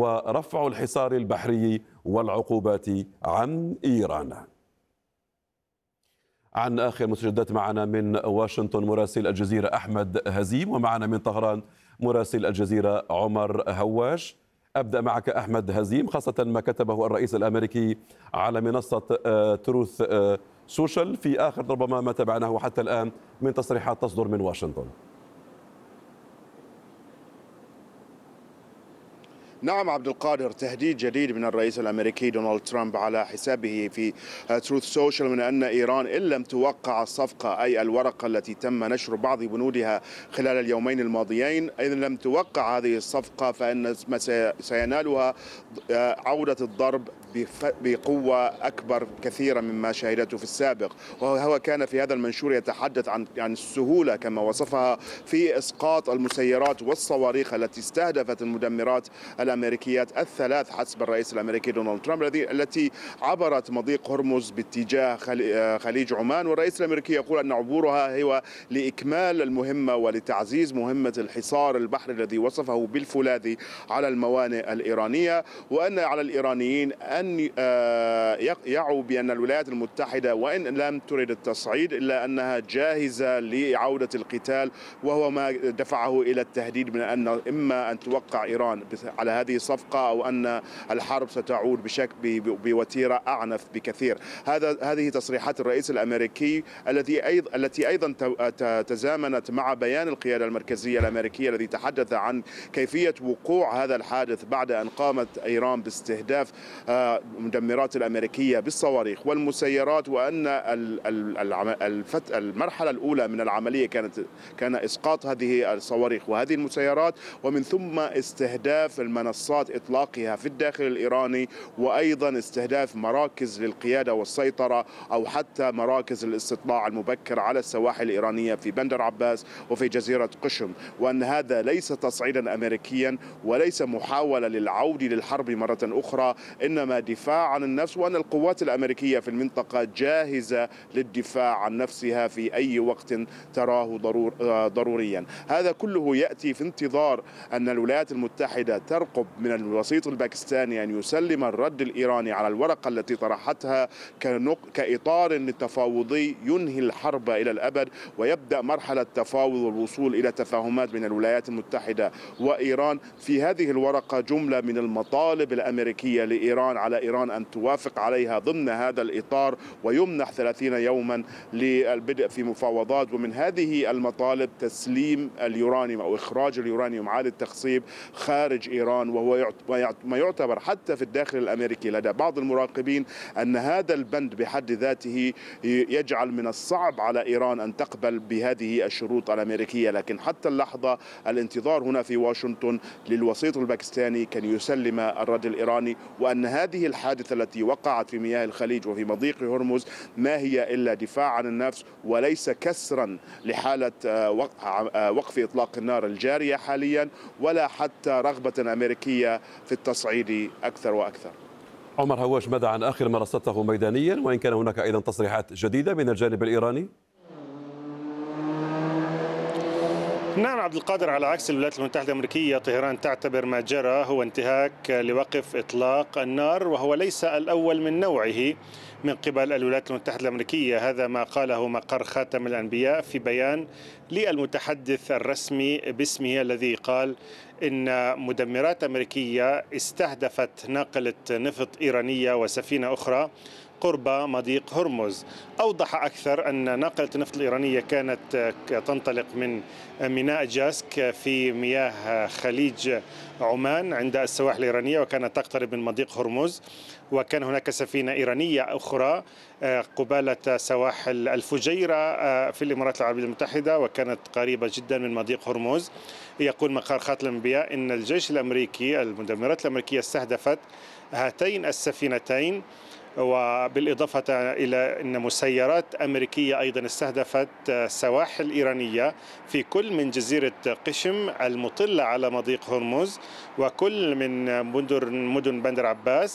ورفع الحصار البحري والعقوبات عن إيران. عن آخر المستجدات معنا من واشنطن مراسل الجزيرة أحمد هزيم، ومعنا من طهران مراسل الجزيرة عمر هواش. أبدأ معك أحمد هزيم، خاصة ما كتبه الرئيس الأمريكي على منصة تروث سوشيال في آخر ربما ما تابعناه حتى الآن من تصريحات تصدر من واشنطن. نعم عبد القادر، تهديد جديد من الرئيس الأمريكي دونالد ترامب على حسابه في تروث سوشيال من أن إيران إن لم توقع الصفقة، أي الورقة التي تم نشر بعض بنودها خلال اليومين الماضيين، إن لم توقع هذه الصفقة فإن سينالها عودة الضرب بقوة أكبر كثيرا مما شهدته في السابق. وهو كان في هذا المنشور يتحدث عن السهولة كما وصفها في إسقاط المسيرات والصواريخ التي استهدفت المدمرات الأمريكيات الثلاث حسب الرئيس الأمريكي دونالد ترامب، التي عبرت مضيق هرمز باتجاه خليج عمان. والرئيس الأمريكي يقول أن عبورها هو لإكمال المهمة ولتعزيز مهمة الحصار البحري الذي وصفه بالفولاذي على الموانئ الإيرانية، وأن على الإيرانيين أن يعوا بأن الولايات المتحدة وإن لم تريد التصعيد إلا أنها جاهزة لعودة القتال، وهو ما دفعه إلى التهديد من أن إما أن توقع إيران على هذه الصفقة أو أن الحرب ستعود بوتيرة أعنف بكثير. هذه تصريحات الرئيس الأمريكي التي أيضا تزامنت مع بيان القيادة المركزية الأمريكية الذي تحدث عن كيفية وقوع هذا الحادث بعد أن قامت إيران باستهداف المدمرات الأمريكية بالصواريخ والمسيرات، وأن المرحلة الأولى من العملية كان إسقاط هذه الصواريخ وهذه المسيرات، ومن ثم استهداف المنصات إطلاقها في الداخل الإيراني، وأيضا استهداف مراكز للقيادة والسيطرة أو حتى مراكز الاستطلاع المبكر على السواحل الإيرانية في بندر عباس وفي جزيرة قشم، وأن هذا ليس تصعيدا أمريكيا وليس محاولة للعودة للحرب مرة أخرى، إنما دفاع عن النفس، وأن القوات الأمريكية في المنطقة جاهزة للدفاع عن نفسها في أي وقت تراه ضروريا. هذا كله يأتي في انتظار أن الولايات المتحدة ترقب من الوسيط الباكستاني أن يسلم الرد الإيراني على الورقة التي طرحتها كإطار تفاوضي ينهي الحرب إلى الأبد، ويبدأ مرحلة تفاوض والوصول إلى تفاهمات بين الولايات المتحدة وإيران. في هذه الورقة جملة من المطالب الأمريكية لإيران على إيران أن توافق عليها ضمن هذا الإطار، ويمنح 30 يوما للبدء في مفاوضات. ومن هذه المطالب تسليم اليورانيوم أو إخراج اليورانيوم عالي التخصيب خارج إيران، وهو ما يعتبر حتى في الداخل الأمريكي لدى بعض المراقبين أن هذا البند بحد ذاته يجعل من الصعب على إيران أن تقبل بهذه الشروط الأمريكية. لكن حتى اللحظة الانتظار هنا في واشنطن للوسيط الباكستاني كان يسلم الرد الإيراني، وأن هذه الحادثة التي وقعت في مياه الخليج وفي مضيق هرمز ما هي إلا دفاع عن النفس وليس كسرا لحالة وقف إطلاق النار الجارية حاليا، ولا حتى رغبة أمريكية في التصعيد أكثر وأكثر. عمر هواش، ماذا عن آخر ما رصدته ميدانيا، وإن كان هناك أيضا تصريحات جديدة من الجانب الإيراني؟ نعم عبد القادر، على عكس الولايات المتحدة الأمريكية، طهران تعتبر ما جرى هو انتهاك لوقف إطلاق النار، وهو ليس الأول من نوعه من قبل الولايات المتحدة الأمريكية. هذا ما قاله مقر خاتم الأنبياء في بيان للمتحدث الرسمي باسمه، الذي قال إن مدمرات أمريكية استهدفت ناقلة نفط إيرانية وسفينة أخرى قرب مضيق هرمز. أوضح أكثر أن ناقلة النفط الإيرانية كانت تنطلق من ميناء جاسك في مياه خليج عمان عند السواحل الإيرانية، وكانت تقترب من مضيق هرمز، وكان هناك سفينة إيرانية أخرى قبالة سواحل الفجيرة في الإمارات العربية المتحدة، وكانت قريبة جدا من مضيق هرمز. يقول مقر خاتم الأنبياء إن الجيش الأمريكي، المدمرات الأمريكية استهدفت هاتين السفينتين، وبالإضافة إلى أن مسيرات أمريكية أيضا استهدفت سواحل إيرانية في كل من جزيرة قشم المطلة على مضيق هرمز، وكل من مدن بندر عباس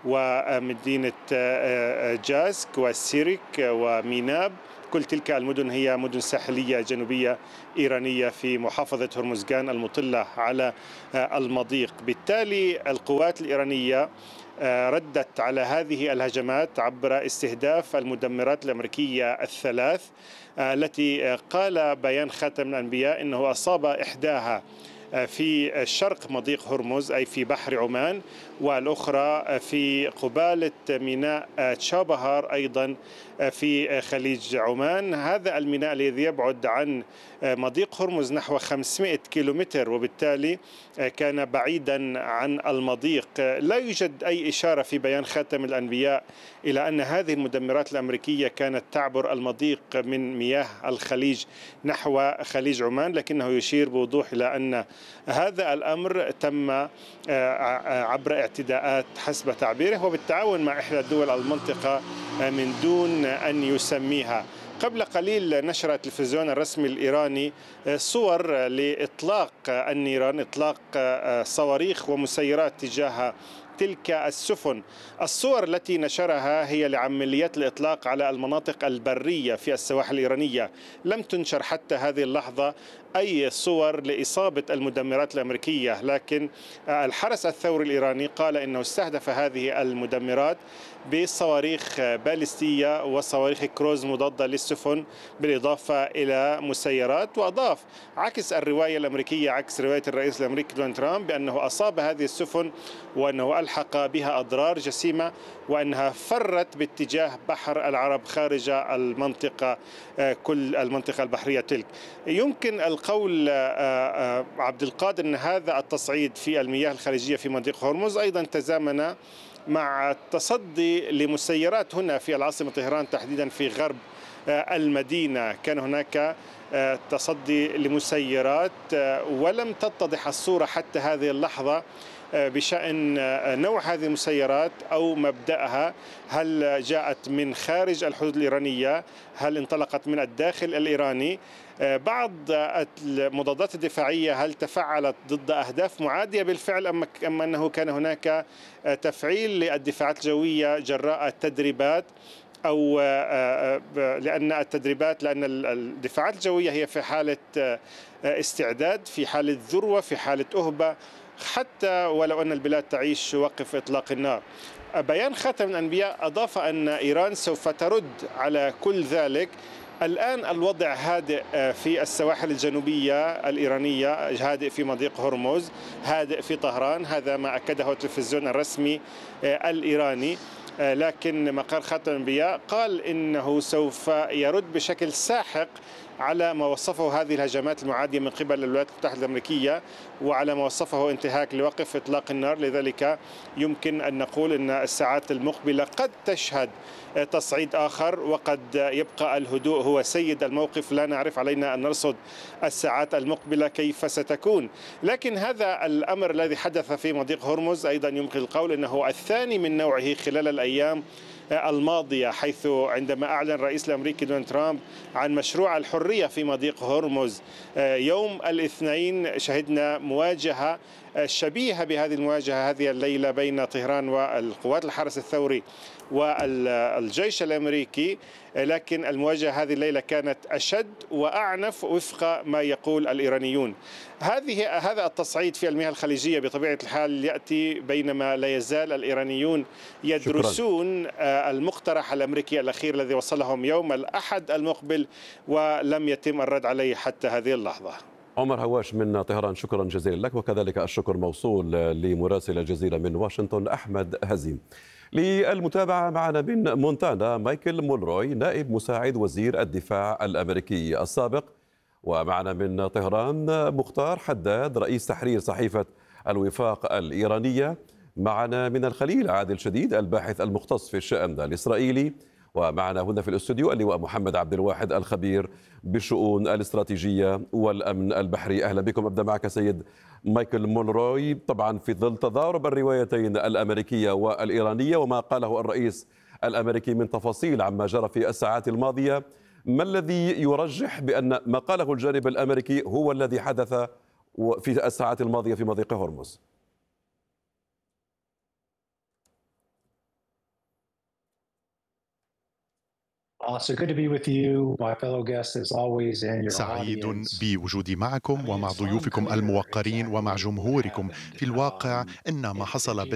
ومدينة جاسك وسيرك وميناب. كل تلك المدن هي مدن ساحلية جنوبية إيرانية في محافظة هرمزغان المطلة على المضيق. بالتالي القوات الإيرانية ردت على هذه الهجمات عبر استهداف المدمرات الأمريكية الثلاث التي قال بيان خاتم الأنبياء إنه أصاب إحداها في شرق مضيق هرمز أي في بحر عمان، والأخرى في قبالة ميناء تشابهار أيضا في خليج عمان. هذا الميناء الذي يبعد عن مضيق هرمز نحو 500 كيلومتر، وبالتالي كان بعيدا عن المضيق. لا يوجد أي إشارة في بيان خاتم الأنبياء إلى أن هذه المدمرات الأمريكية كانت تعبر المضيق من مياه الخليج نحو خليج عمان، لكنه يشير بوضوح إلى أن هذا الأمر تم عبر اعتداءات حسب تعبيره وبالتعاون مع إحدى دول المنطقة من دون أن يسميها. قبل قليل نشر التلفزيون الرسمي الإيراني صور لإطلاق النيران، إطلاق صواريخ ومسيرات تجاه تلك السفن. الصور التي نشرها هي لعمليات الإطلاق على المناطق البرية في السواحل الإيرانية. لم تنشر حتى هذه اللحظة أي صور لإصابة المدمرات الأمريكية، لكن الحرس الثوري الإيراني قال إنه استهدف هذه المدمرات بصواريخ باليستية وصواريخ كروز مضادة للسفن بالإضافة إلى مسيرات. وأضاف عكس الرواية الأمريكية، عكس رواية الرئيس الأمريكي دونالد ترامب بأنه أصاب هذه السفن وأنه ألحق بها أضرار جسيمة وأنها فرت باتجاه بحر العرب خارج المنطقة، كل المنطقة البحرية تلك. يمكن القول عبد القادر أن هذا التصعيد في المياه الخليجية في مضيق هرمز أيضا تزامن مع التصدي لمسيرات هنا في العاصمة طهران، تحديدا في غرب المدينة. كان هناك تصدي لمسيرات ولم تتضح الصورة حتى هذه اللحظة بشأن نوع هذه المسيرات أو مبدأها. هل جاءت من خارج الحدود الإيرانية؟ هل انطلقت من الداخل الإيراني؟ بعض المضادات الدفاعية هل تفعلت ضد أهداف معادية بالفعل أم أنه كان هناك تفعيل للدفاعات الجوية جراء التدريبات، أو لأن الدفاعات الجوية هي في حالة استعداد، في حالة ذروة، في حالة أهبة، حتى ولو أن البلاد تعيش وقف إطلاق النار. بيان خاتم الأنبياء أضاف أن إيران سوف ترد على كل ذلك. الآن الوضع هادئ في السواحل الجنوبية الإيرانية، هادئ في مضيق هرمز، هادئ في طهران، هذا ما أكده التلفزيون الرسمي الإيراني. لكن مقر خاتم الأنبياء قال إنه سوف يرد بشكل ساحق على ما وصفه هذه الهجمات المعادية من قبل الولايات المتحدة الأمريكية وعلى ما وصفه انتهاك لوقف إطلاق النار. لذلك يمكن أن نقول أن الساعات المقبلة قد تشهد تصعيد آخر، وقد يبقى الهدوء هو سيد الموقف. لا نعرف، علينا أن نرصد الساعات المقبلة كيف ستكون. لكن هذا الأمر الذي حدث في مضيق هرمز أيضا يمكن القول أنه الثاني من نوعه خلال الأيام الماضية، حيث عندما أعلن الرئيس الأمريكي دونالد ترامب عن مشروع الحرية في مضيق هرمز يوم الاثنين، شهدنا مواجهة شبيهة بهذه المواجهة هذه الليلة بين طهران والقوات الحرس الثوري والجيش الأمريكي. لكن المواجهة هذه الليلة كانت أشد وأعنف وفق ما يقول الإيرانيون. هذا التصعيد في المياه الخليجية بطبيعة الحال يأتي بينما لا يزال الإيرانيون يدرسون المقترح الأمريكي الأخير الذي وصلهم يوم الأحد المقبل ولم يتم الرد عليه حتى هذه اللحظة. عمر هواش من طهران، شكرا جزيلا لك، وكذلك الشكر موصول لمراسل الجزيرة من واشنطن أحمد هزيم. للمتابعة معنا من مونتانا مايكل مونروي نائب مساعد وزير الدفاع الأمريكي السابق، ومعنا من طهران مختار حداد رئيس تحرير صحيفة الوفاق الإيرانية، معنا من الخليل عادل شديد الباحث المختص في الشأن الإسرائيلي، ومعنا هنا في الاستوديو اللواء محمد عبد الواحد الخبير بالشؤون الاستراتيجية والأمن البحري. أهلا بكم. أبدأ معك سيد مايكل مونروي. طبعا في ظل تضارب الروايتين الأمريكية والإيرانية وما قاله الرئيس الأمريكي من تفاصيل عما جرى في الساعات الماضية، ما الذي يرجح بأن ما قاله الجانب الأمريكي هو الذي حدث في الساعات الماضية في مضيق هرمز؟ سعيد بوجودي معكم ومع ضيوفكم الموقرين ومع جمهوركم. في الواقع إن ما حصل